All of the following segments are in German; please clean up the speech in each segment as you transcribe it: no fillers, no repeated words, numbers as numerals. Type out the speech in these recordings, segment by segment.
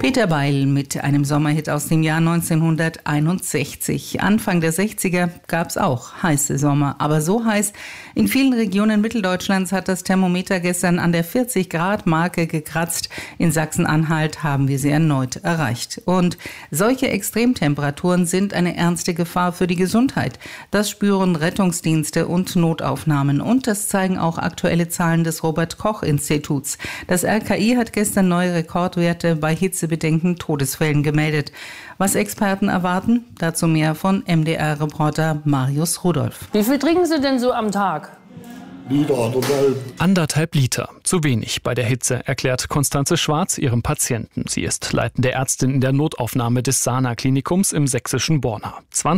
Peter Beil mit einem Sommerhit aus dem Jahr 1961. Anfang der 60er gab es auch heiße Sommer, aber so heiß. In vielen Regionen Mitteldeutschlands hat das Thermometer gestern an der 40-Grad-Marke gekratzt. In Sachsen-Anhalt haben wir sie erneut erreicht. Und solche Extremtemperaturen sind eine ernste Gefahr für die Gesundheit. Das spüren Rettungsdienste und Notaufnahmen. Und das zeigen auch aktuelle Zahlen des Robert-Koch-Instituts. Das RKI hat gestern neue Rekordwerte bei hitzebedenkten Todesfällen gemeldet. Was Experten erwarten, dazu mehr von MDR-Reporter Marius Rudolph. Wie viel trinken Sie denn so am Tag? Liter, 1,5 Liter. Zu wenig bei der Hitze, erklärt Konstanze Schwarz ihrem Patienten. Sie ist leitende Ärztin in der Notaufnahme des Sana-Klinikums im sächsischen Borna.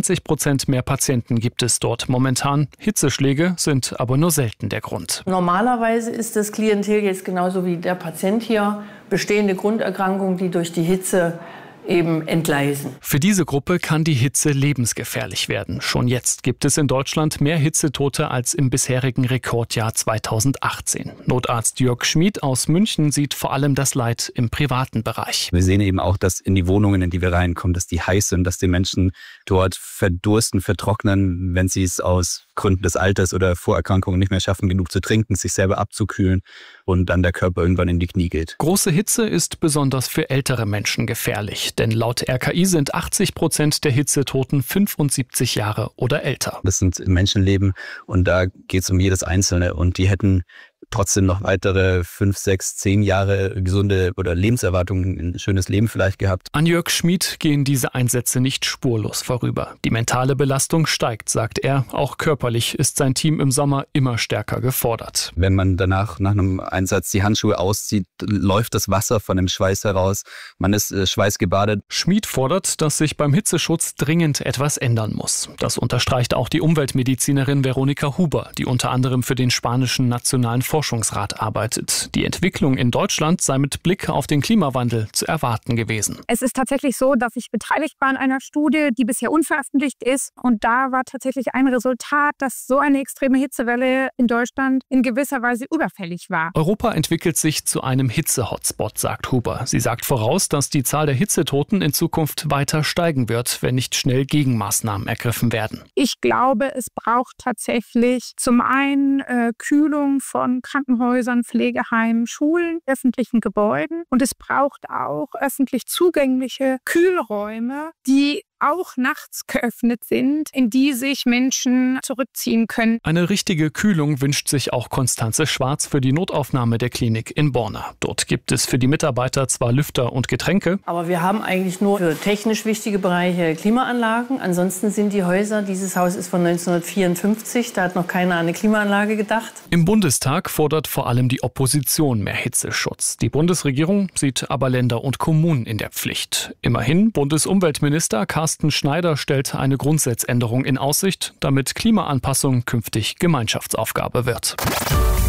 20% mehr Patienten gibt es dort momentan. Hitzeschläge sind aber nur selten der Grund. Normalerweise ist das Klientel jetzt genauso wie der Patient hier bestehende Grunderkrankungen, die durch die Hitze eben entgleisen. Für diese Gruppe kann die Hitze lebensgefährlich werden. Schon jetzt gibt es in Deutschland mehr Hitzetote als im bisherigen Rekordjahr 2018. Notarzt Jörg Schmid aus München sieht vor allem das Leid im privaten Bereich. Wir sehen eben auch, dass in die Wohnungen, in die wir reinkommen, dass die heiß sind, dass die Menschen dort verdursten, vertrocknen, wenn sie es aus Gründen des Alters oder Vorerkrankungen nicht mehr schaffen, genug zu trinken, sich selber abzukühlen und dann der Körper irgendwann in die Knie geht. Große Hitze ist besonders für ältere Menschen gefährlich, denn laut RKI sind 80% der Hitzetoten 75 Jahre oder älter. Das sind Menschenleben und da geht es um jedes Einzelne und die hätten trotzdem noch weitere 5, 6, 10 Jahre gesunde oder Lebenserwartung, ein schönes Leben vielleicht gehabt. An Jörg Schmid gehen diese Einsätze nicht spurlos vorüber. Die mentale Belastung steigt, sagt er. Auch körperlich ist sein Team im Sommer immer stärker gefordert. Wenn man danach nach einem Einsatz die Handschuhe auszieht, läuft das Wasser von dem Schweiß heraus. Man ist schweißgebadet. Schmid fordert, dass sich beim Hitzeschutz dringend etwas ändern muss. Das unterstreicht auch die Umweltmedizinerin Veronika Huber, die unter anderem für den spanischen Nationalen Forschungsrat arbeitet. Die Entwicklung in Deutschland sei mit Blick auf den Klimawandel zu erwarten gewesen. Es ist tatsächlich so, dass ich beteiligt war an einer Studie, die bisher unveröffentlicht ist. Und da war tatsächlich ein Resultat, dass so eine extreme Hitzewelle in Deutschland in gewisser Weise überfällig war. Europa entwickelt sich zu einem Hitze-Hotspot, sagt Huber. Sie sagt voraus, dass die Zahl der Hitzetoten in Zukunft weiter steigen wird, wenn nicht schnell Gegenmaßnahmen ergriffen werden. Ich glaube, es braucht tatsächlich zum einen Kühlung von Krankenhäusern, Pflegeheimen, Schulen, öffentlichen Gebäuden. Und es braucht auch öffentlich zugängliche Kühlräume, die auch nachts geöffnet sind, in die sich Menschen zurückziehen können. Eine richtige Kühlung wünscht sich auch Konstanze Schwarz für die Notaufnahme der Klinik in Borna. Dort gibt es für die Mitarbeiter zwar Lüfter und Getränke, Aber wir haben eigentlich nur für technisch wichtige Bereiche Klimaanlagen. Ansonsten sind die Häuser, dieses Haus ist von 1954, da hat noch keiner an eine Klimaanlage gedacht. Im Bundestag fordert vor allem die Opposition mehr Hitzeschutz. Die Bundesregierung sieht aber Länder und Kommunen in der Pflicht. Immerhin, Bundesumweltminister Carsten Schneider stellt eine Grundsatzänderung in Aussicht, damit Klimaanpassung künftig Gemeinschaftsaufgabe wird.